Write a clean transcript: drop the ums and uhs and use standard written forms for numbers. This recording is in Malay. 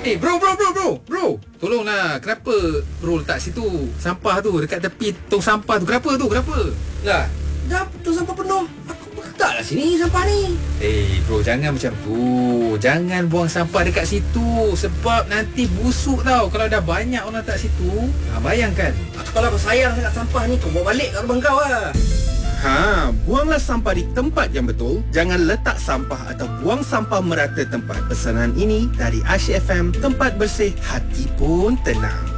Bro. Tolonglah, kenapa bro letak situ sampah tu dekat tepi tong sampah tu? Kenapa tu? Lah, dah tong sampah penuh. Aku letaklah sini sampah ni. Bro, jangan macam tu. Jangan buang sampah dekat situ. Sebab nanti busuk tau kalau dah banyak orang letak situ. Bayangkan. Kalau kau sayang sangat sampah ni, kau bawa balik kat rumah kau lah. Buanglah sampah di tempat yang betul. Jangan letak sampah atau buang sampah merata tempat. Pesanan ini dari Asyik FM, tempat bersih hati pun tenang.